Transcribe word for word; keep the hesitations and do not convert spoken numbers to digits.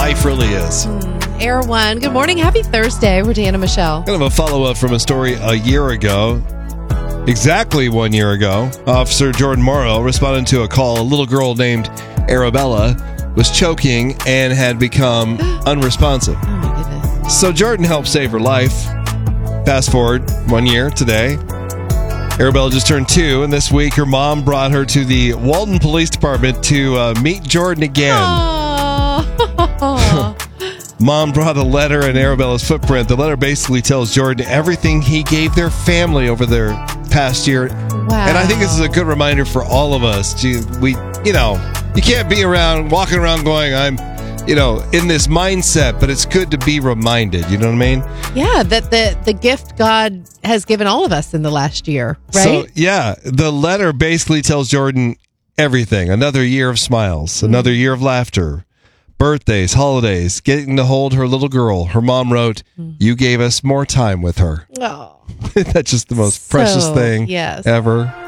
life really is. Mm, Air One. Good morning. Happy Thursday. We're Dan and Michelle. Kind of a follow-up from a story a year ago. Exactly one year ago, Officer Jordan Morrow responded to a call. A little girl named Arabella was choking and had become unresponsive. Oh, my goodness. So Jordan helped save her life. Fast forward one year today. Arabella just turned two, and this week her mom brought her to the Walton Police Department to uh, meet Jordan again. Mom brought a letter in Arabella's footprint. The letter basically tells Jordan everything he gave their family over their past year. Wow. And I think this is a good reminder for all of us. To, we, you know, you can't be around, walking around going, I'm, you know, in this mindset, but it's good to be reminded. You know what I mean? Yeah, that the, the gift God has given all of us in the last year, right? So, yeah, the letter basically tells Jordan everything. Another year of smiles, mm-hmm. another year of laughter, birthdays, holidays, getting to hold her little girl. Her mom wrote, mm-hmm. you gave us more time with her. Oh. That's just the most So, precious thing yes. ever.